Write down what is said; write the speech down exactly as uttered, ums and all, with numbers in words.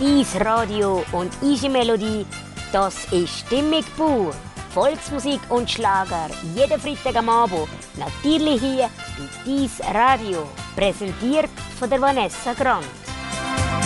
Dies Radio und easy Melodie, das ist Stimmig pur. Volksmusik und Schlager, jeden Freitag am Abend. Natürlich hier bei Dies Radio. Präsentiert von der Vanessa Grant.